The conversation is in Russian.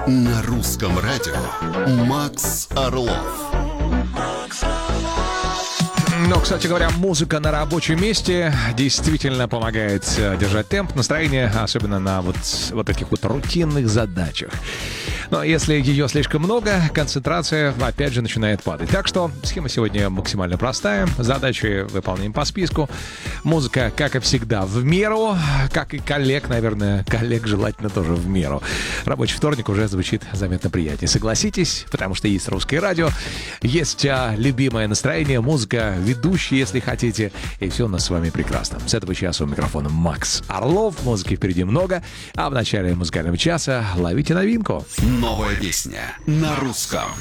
На русском радио Макс Орлов. Но, кстати говоря, музыка на рабочем месте действительно помогает держать темп, настроение, особенно на вот этих вот рутинных задачах. Но если ее слишком много, концентрация опять же начинает падать. Так что схема сегодня максимально простая. Задачи выполняем по списку. Музыка, как и всегда, в меру. Как и коллег, наверное, коллег желательно тоже в меру. Рабочий вторник уже звучит заметно приятнее. Согласитесь, потому что есть русское радио, есть любимое настроение, музыка, ведущий, если хотите. И все у нас с вами прекрасно. С этого часа у микрофона Макс Орлов. Музыки впереди много. А в начале музыкального часа ловите новинку. Новая песня на русском.